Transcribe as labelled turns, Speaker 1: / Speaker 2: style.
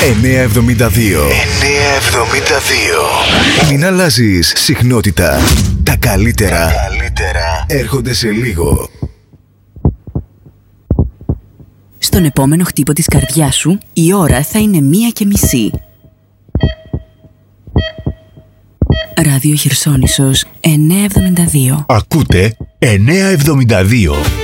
Speaker 1: 972. Μην αλλάζεις συχνότητα. Τα καλύτερα έρχονται σε λίγο.
Speaker 2: Στον επόμενο χτύπο της καρδιάς σου, η ώρα θα είναι 1:30. Ράδιο Χερσόνησος 972.
Speaker 1: Ακούτε 972.